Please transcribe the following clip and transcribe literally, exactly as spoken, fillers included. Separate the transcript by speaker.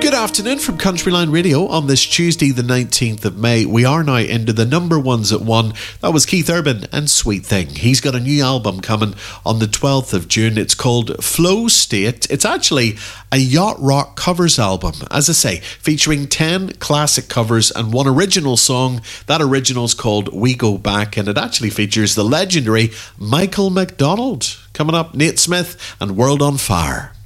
Speaker 1: Good afternoon from Countryline Radio on this Tuesday the nineteenth of May. We are now into the number ones at one. That was Keith Urban and Sweet Thing. He's got a new album coming on the twelfth of June. It's called Flow State. It's actually a yacht rock covers album, as I say, featuring ten classic covers and one original song. That original's called We Go Back, and it actually features the legendary Michael McDonald. Coming up, Nate Smith and World on Fire.